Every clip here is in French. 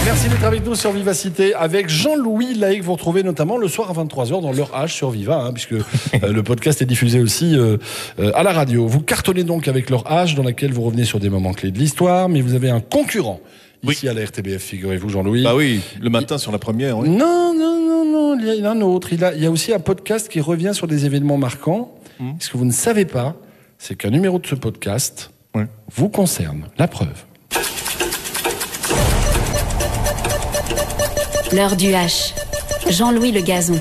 Merci d'être avec nous sur Vivacité avec Jean-Louis Lahaye, que vous retrouvez notamment le soir à 23h dans l'heure H sur Viva, puisque le podcast est diffusé aussi à la radio. Vous cartonnez donc avec l'heure H, dans laquelle vous revenez sur des moments clés de l'histoire, mais vous avez un concurrent ici à la RTBF, figurez-vous, Jean-Louis. Bah oui, le matin sur la première. Oui. Non, il y a un autre. Il y a aussi un podcast qui revient sur des événements marquants. Ce que vous ne savez pas, c'est qu'un numéro de ce podcast vous concerne. La preuve. L'heure du H. Jean-Louis Le Gazon.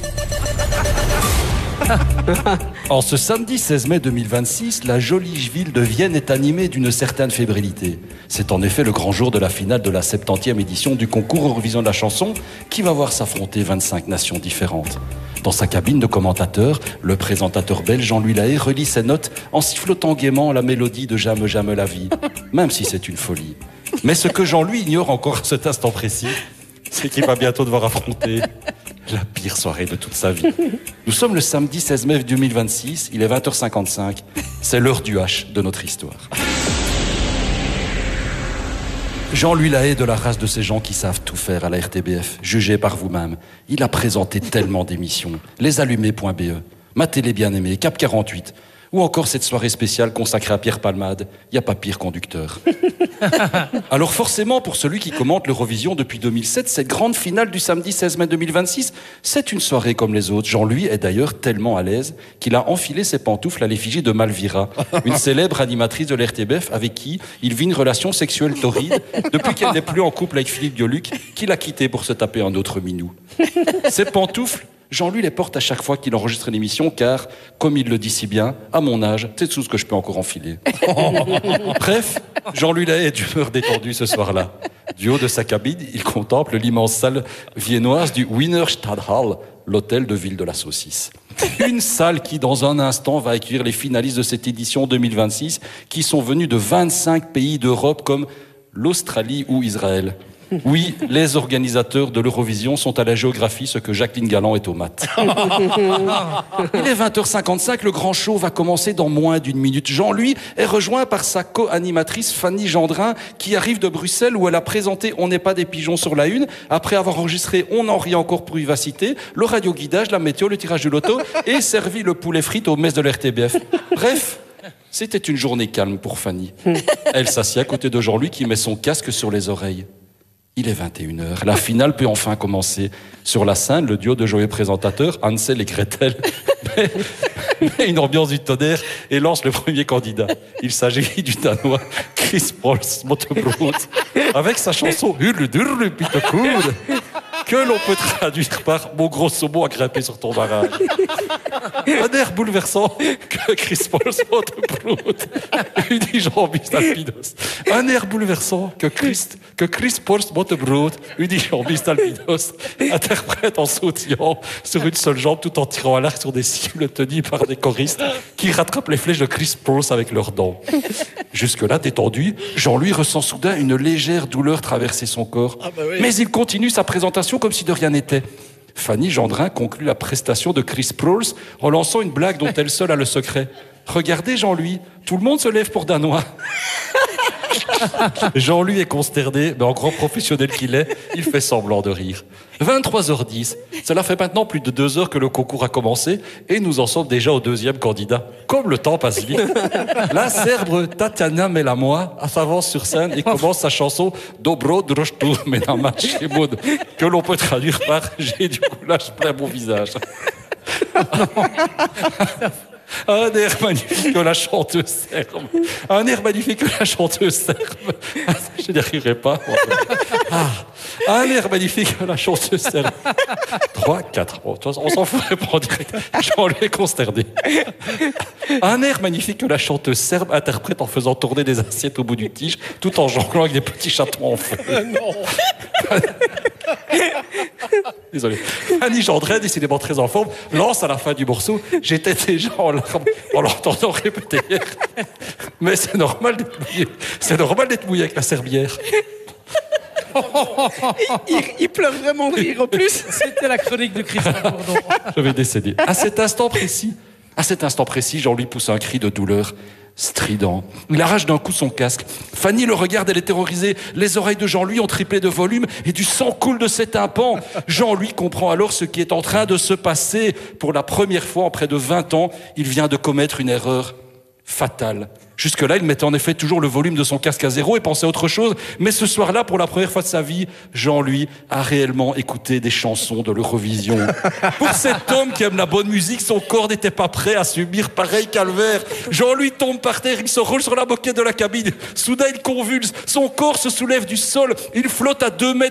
En ce samedi 16 mai 2026, la jolie ville de Vienne est animée d'une certaine fébrilité. C'est en effet le grand jour de la finale de la 70e édition du concours Eurovision de la chanson qui va voir s'affronter 25 nations différentes. Dans sa cabine de commentateur, le présentateur belge Jean-Louis Lahaye relit ses notes en sifflotant gaiement la mélodie de J'aime, j'aime la vie, même si c'est une folie. Mais ce que Jean-Louis ignore encore à cet instant précis, c'est qu'il va bientôt devoir affronter la pire soirée de toute sa vie. Nous sommes le samedi 16 mai 2026, il est 20h55, c'est l'heure du H de notre histoire. Jean-Louis Lahaye, de la race de ces gens qui savent tout faire à la RTBF, jugez par vous-même. Il a présenté tellement d'émissions. Lesallumés.be, Ma télé bien-aimée, Cap 48, ou encore cette soirée spéciale consacrée à Pierre Palmade. Il n'y a pas pire conducteur. Alors forcément, pour celui qui commente l'Eurovision depuis 2007, cette grande finale du samedi 16 mai 2026, c'est une soirée comme les autres. Jean-Louis est d'ailleurs tellement à l'aise qu'il a enfilé ses pantoufles à l'effigie de Malvira, une célèbre animatrice de l'RTBF avec qui il vit une relation sexuelle torride depuis qu'elle n'est plus en couple avec Philippe Gueluc, qu'il a quitté pour se taper un autre minou. Ces pantoufles, Jean-Louis les porte à chaque fois qu'il enregistre une émission, car, comme il le dit si bien, à mon âge, c'est tout ce que je peux encore enfiler. Bref, Jean-Louis Lahaye est d'humeur détendue ce soir-là. Du haut de sa cabine, il contemple l'immense salle viennoise du Wiener Stadthalle, l'hôtel de ville de la saucisse. Une salle qui, dans un instant, va accueillir les finalistes de cette édition 2026, qui sont venus de 25 pays d'Europe comme l'Australie ou Israël. Oui, les organisateurs de l'Eurovision sont à la géographie ce que Jacqueline Galland est aux maths. Il est 20h55, le grand show va commencer dans moins d'une minute. Jean-Louis est rejoint par sa co-animatrice Fanny Gendrin qui arrive de Bruxelles où elle a présenté On n'est pas des pigeons sur la une après avoir enregistré On en rit encore pour Vivacité, le radioguidage, la météo, le tirage du loto et servi le poulet frites aux messes de l'RTBF. Bref, c'était une journée calme pour Fanny. Elle s'assied à côté de Jean-Louis qui met son casque sur les oreilles. Il est 21h. La finale peut enfin commencer. Sur la scène, le duo de joyeux présentateurs, Hansel et Gretel, met une ambiance du tonnerre et lance le premier candidat. Il s'agit du Danois Chris Pauls Mottebrod, avec sa chanson Hurle Pitekoud, que l'on peut traduire par Mon gros saumon a grimpé sur ton barrage. Un air bouleversant que Chris Pauls Mottebrod unit Jean-Baptiste Alpinos. Un air bouleversant que Chris Pauls Mottebrod unit Jean-Baptiste Alpinos interprète en sautillant sur une seule jambe tout en tirant à l'arc sur des cibles tenues par des choristes qui rattrapent les flèches de Chris Pauls avec leurs dents. Jusque-là, détendu, Jean-Louis ressent soudain une légère douleur traverser son corps. Mais il continue sa présentation comme si de rien n'était. Fanny Gendrin conclut la prestation de Chris Pauls en lançant une blague dont elle seule a le secret. Regardez Jean-Louis, tout le monde se lève pour Danois. Jean-Louis est consterné, mais en grand professionnel qu'il est, il fait semblant de rire. 23h10, cela fait maintenant plus de 2 heures que le concours a commencé et nous en sommes déjà au deuxième candidat. Comme le temps passe vite. La Serbe Tatiana Melamoa s'avance sur scène et commence sa chanson Dobro Droshtu Menama Shemod, que l'on peut traduire par J'ai du goulash plein mon visage. Un air magnifique que la chanteuse serbe. Un air magnifique que la chanteuse serbe. Je n'y arriverai pas. Un air magnifique que la chanteuse serbe. 3, 4. Bon, on s'en fout pas en direct. Jean-Louis est consterné. Un air magnifique que la chanteuse serbe interprète en faisant tourner des assiettes au bout du tige, tout en jonglant avec des petits chatons en feu. Non. Désolé. Fanny Gendrin, décidément très en forme, lance à la fin du morceau « J'étais déjà en larmes en l'entendant répéter hier. Mais c'est normal d'être mouillé. C'est normal d'être mouillé avec la serbière. » Il pleure vraiment de rire en plus. C'était la chronique de Christophe Bourdon. Je vais décéder. À cet instant précis, Jean-Louis pousse un cri de douleur. strident. Il arrache d'un coup son casque. Fanny le regarde, elle est terrorisée. Les oreilles de Jean-Louis ont triplé de volume et du sang coule de ses tympans. Jean-Louis comprend alors ce qui est en train de se passer. Pour la première fois en près de 20 ans, il vient de commettre une erreur fatale. Jusque-là, il mettait en effet toujours le volume de son casque à zéro et pensait à autre chose. Mais ce soir-là, pour la première fois de sa vie, Jean-Louis a réellement écouté des chansons de l'Eurovision. Pour cet homme qui aime la bonne musique, son corps n'était pas prêt à subir pareil calvaire. Jean-Louis tombe par terre, il se roule sur la moquette de la cabine. Soudain, il convulse, son corps se soulève du sol, il flotte à 2 mètres